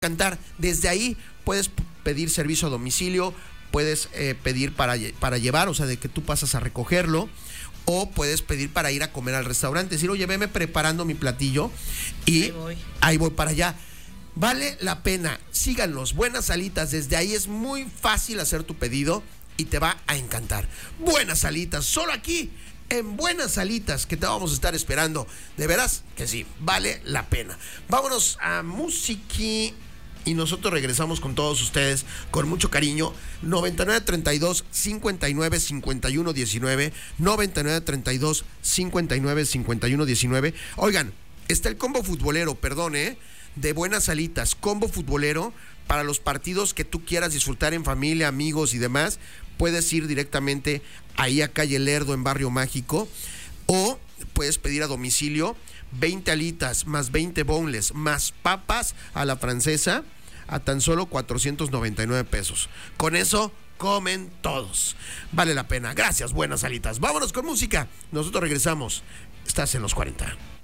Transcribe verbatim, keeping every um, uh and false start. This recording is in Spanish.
encantar. Desde ahí puedes pedir servicio a domicilio, puedes eh, pedir para, para llevar, o sea, de que tú pasas a recogerlo, o puedes pedir para ir a comer al restaurante. Decir, oye, veme preparando mi platillo y ahí voy, ahí voy para allá. Vale la pena, síganlos, Buenas Alitas, desde ahí es muy fácil hacer tu pedido y te va a encantar. Buenas Alitas, solo aquí en Buenas Alitas, que te vamos a estar esperando. De veras que sí, vale la pena. Vámonos a Musiqui y nosotros regresamos con todos ustedes con mucho cariño. noventa y nueve treinta y dos cincuenta y nueve cincuenta y uno diecinueve, noventa y nueve treinta y dos cincuenta y nueve cincuenta y uno diecinueve. Oigan, está el combo futbolero, perdón, ¿eh? de Buenas Alitas, combo futbolero para los partidos que tú quieras disfrutar en familia, amigos y demás. Puedes ir directamente ahí a Calle Lerdo en Barrio Mágico, o puedes pedir a domicilio veinte alitas más veinte boneless más papas a la francesa a tan solo cuatrocientos noventa y nueve pesos. Con eso comen todos. Vale la pena. Gracias, Buenas Alitas. Vámonos con música. Nosotros regresamos. Estás en los cuarenta.